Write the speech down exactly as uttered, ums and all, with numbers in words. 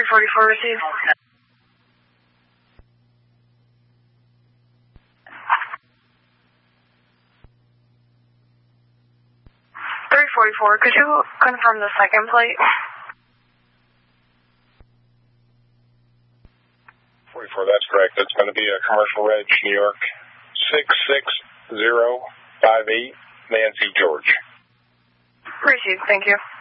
three forty-four received. three forty-four, could you confirm the second plate? forty-four, that's correct. That's going to be a commercial reg, New York, six six zero five eight, Nancy George. Received, thank you.